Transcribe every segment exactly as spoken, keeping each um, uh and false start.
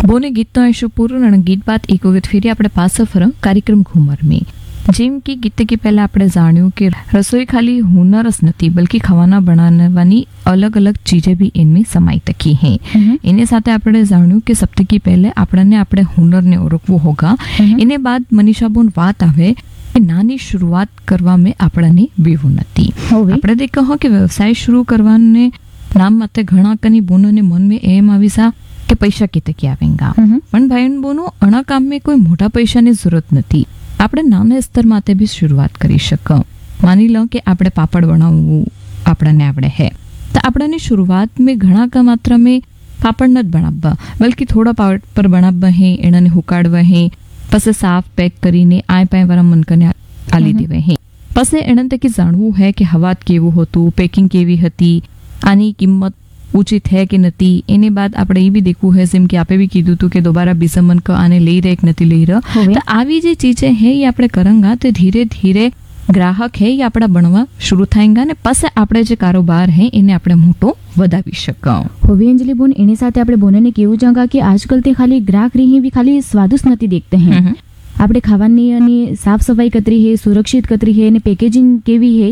બોને ગીત આઈશું પૂરું અને ગીત બાદ એક વખત ફેરી આપણે પાછો ફરો કાર્યક્રમ ઘુમર में જેમ કે ગીત કે પહેલા આપણે જાણ્યું કે રસોઈ ખાલી હુનર જ નથી બल्कि ખાવાના બનાવવાની અલગ અલગ ચીજે બી એનમે સમાઈ તકી હે એને સાથે આપણે જાણ્યું કે સપ્તકી પહેલે આપણને આપણે હુનરને ઓળખવું હોગા એને બાદ મનીષા બોન વાત આવે કે નાની શરૂઆત કરવા में આપણને બેવું નથી આપણે તે કહો કે વ્યવસાય શરૂ કરવાને નામ માટે ઘણા કની બોનોને મન में એમ આવીસા કે પૈસા કેતે કે આવેંગા પણ ભાઈ બોનો અણા કામ में કોઈ મોટા પૈસાની જરૂરત નથી આપણે નાના સ્તર માટે બી શરૂઆત કરી શકો માની લો કે આપણે પાપડ બનાવવું આપણને આવડે હે તો આપણને શરૂઆત में ઘણા કા માત્રા में પાપડ નથી બનાવવા બल्कि થોડા પાવડ પર બનાવવા હે એનાને હુકાડવા હે પછી સાફ પેક કરીને આય પાય વાળા મનકને આલી દેવા હે પછી એના તકી જાણવું હે કે હવાત કેવું હતું પેકિંગ કેવી હતી આની કિંમત ઉચિત है कि नहीं एने बाद આપણે એ બી દેખવું है જેમ કે આપે બી કીધું હતું કે દોબારા બીસમન ક આને લઈ રહે કે નથી લઈ રહ્યો તો આવી જે ચીજે હે એ આપણે કરંગા તો ધીરે ધીરે ગ્રાહક હે એ આપણા બનવા શરૂ થાયંગા ને પછી આપણે જે કારોબાર હે એને આપણે મોટો વધાવી શકો હવે અંજલિ બોન એની સાથે આપણે બોનને કેવું જાંગા કે આજકલ તે ખાલી ગ્રાહક રહી બી ખાલી સ્વાદુસ નથી દેખતે હે આપણે ખાવાની અને સાફ સફાઈ કતરી હે સુરક્ષિત કતરી હે અને પેકેજિંગ કેવી હે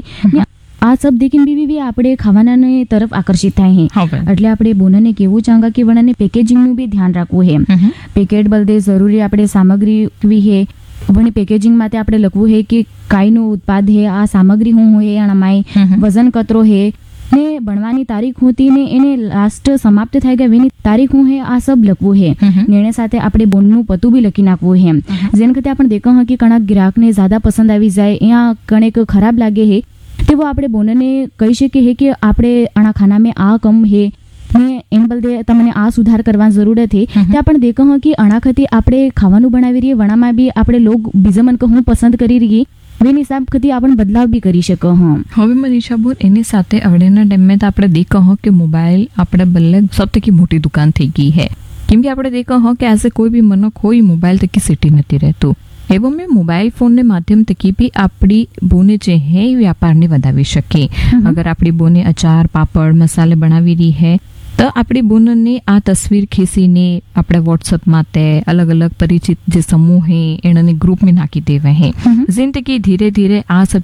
આ સબ દેખીને બી બી આપણે ખાવાના તરફ આકર્ષિત થાય હે એટલે આપણે બોનને કેવું ચાંગા કે વણાને પેકેજિંગ નું બી ધ્યાન રાખવું હે પેકેટ બલદે જરૂરી આપણે સામગ્રી વી હે વણી પેકેજિંગ માટે આપણે લખવું હે કે કાઈનું ઉત્પાદ હે આ સામગ્રી હું હે અણમાય વજન કતરો હે ને બનવાની તારીખ હોતી ને એને લાસ્ટ સમાપ્ત થઈ ગયા વેની તારીખ હું હે આ સબ લખવું હે ને સાથે આપણે બોનનું પતું બી લખી નાખવું હે જેન ખાતે આપણે દેખો હે કે કણા ગ્રાહકને જ્યાદા પસંદ આવી જાય અહીંયા કણેક ખરાબ લાગે હે તે वो આપણે બોનને કહી શકીએ હે કે આપણે આના ખાના में આ કમ હે ને એમ બલદે તમને આ સુધાર કરવા જરૂરત હે તે આપણે દેખો હો કે આના ખાતે આપણે ખાવાનું બનાવી રહીએ વણામાં બી આપણે લોગ બીજા મન કો હું પસંદ કરી રહીએ વેની હિસાબ ખાતે આપણે બદલાવ બી કરી શકો હો હવે મનીષા બોન એની સાથે અવડેના ટાઈમ में આપણે દેખો હો કે મોબાઈલ આપણે બલ્લે સૌથી મોટી દુકાન થઈ ગઈ હે કેમ કે આપણે દેખો હો કે ऐसे कोई भी मनो कोई मोबाइल तक की सिटी नहीं रहतु एवं में मोबाइल फोन ने माध्यम तकी भी आपड़ी बोने जे है व्यापार ने વધાવી શકે अगर आपड़ी बोने अचार पापड़ मसाले बनावी रही है तो आपड़ी बोन ने आ तस्वीर खींचीने આપણે व्हाट्सएप माते अलग अलग परिचित जे समूह है एने ग्रुप में नाखी देवे है जिन तकी धीरे धीरे आ सब